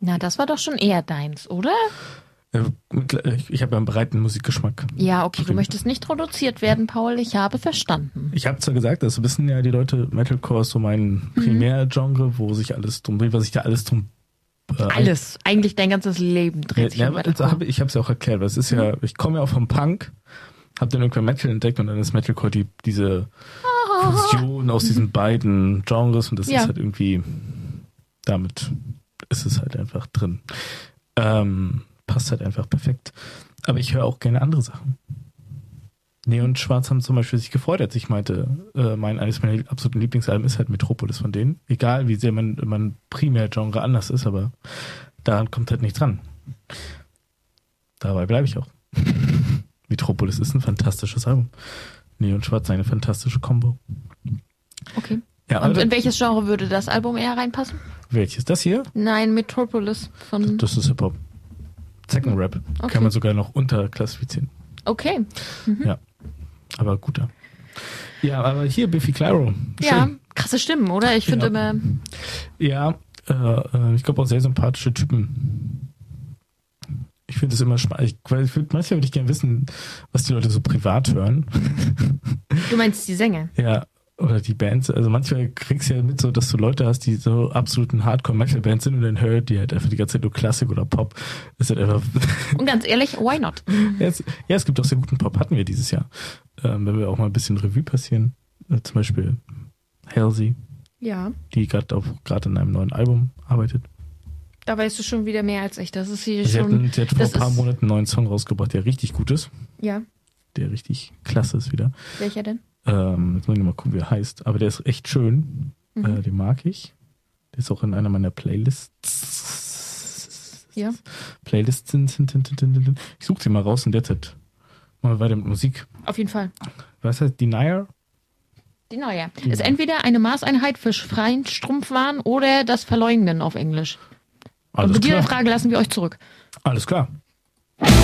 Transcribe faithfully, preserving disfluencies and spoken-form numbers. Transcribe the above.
Na, das war doch schon eher deins, oder? Ich habe ja einen breiten Musikgeschmack. Ja, okay, du möchtest nicht reduziert werden, Paul, ich habe verstanden. Ich habe zwar gesagt, das wissen ja die Leute, Metalcore ist so mein Primärgenre, wo sich alles drum dreht, was sich da alles drum... Äh, alles, eigentlich dein ganzes Leben dreht sich ja, um Metalcore. Hab, ich habe es ja auch erklärt, weil es ist ja, ich komme ja auch vom Punk, habe dann irgendwann Metal entdeckt und dann ist Metalcore die, diese Fusion aus diesen beiden Genres und das Ja. ist halt irgendwie, damit ist es halt einfach drin. Ähm... Passt halt einfach perfekt. Aber ich höre auch gerne andere Sachen. Neon Schwarz haben zum Beispiel sich gefreut, als ich meinte, äh, mein eines meiner absoluten Lieblingsalben ist halt Metropolis von denen. Egal, wie sehr mein, mein Primärgenre anders ist, aber daran kommt halt nichts dran. Dabei bleibe ich auch. Metropolis ist ein fantastisches Album. Neon Schwarz eine fantastische Kombo. Okay. Ja, und in welches Genre würde das Album eher reinpassen? Welches? Das hier? Nein, Metropolis von... Das ist Hip-Hop. Second Rap. Okay. Kann man sogar noch unterklassifizieren. Okay. Mhm. Ja. Aber guter. Ja, aber hier Biffy Clyro. Ja, krasse Stimmen, oder? Ich finde ja. immer... Ja, äh, ich glaube auch sehr sympathische Typen. Ich finde es immer spannend. Ich, weil ich würd, manchmal würde ich gerne wissen, was die Leute so privat hören. Du meinst die Sänger? Ja. Oder die Bands, also manchmal kriegst du ja mit so, dass du Leute hast, die so absoluten Hardcore-Metal-Bands sind und dann hört die halt einfach die ganze Zeit nur Klassik oder Pop. Das ist halt einfach... Und ganz ehrlich, why not? ja, es, ja, es gibt auch sehr guten Pop, hatten wir dieses Jahr. Ähm, wenn wir auch mal ein bisschen Revue passieren. Äh, zum Beispiel Halsey, Ja. die gerade auch gerade an einem neuen Album arbeitet. Da weißt du schon wieder mehr als ich. Das ist hier Sie, schon... hatten, sie hat vor ein paar ist, Monaten einen neuen Song rausgebracht, der richtig gut ist. Ja. Der richtig klasse ist wieder. Welcher denn? Ähm, jetzt muss ich mal gucken, wie er heißt. Aber der ist echt schön. Mhm. Äh, den mag ich. Der ist auch in einer meiner Playlists. Ja. Playlists sind. Ich suche sie mal raus und derzeit machen wir weiter mit Musik. Auf jeden Fall. Was heißt Denier? Denier. Ist entweder eine Maßeinheit für freien Strumpfwaren oder das Verleugnen auf Englisch. Alles und mit klar. dieser Frage lassen wir euch zurück. Alles klar.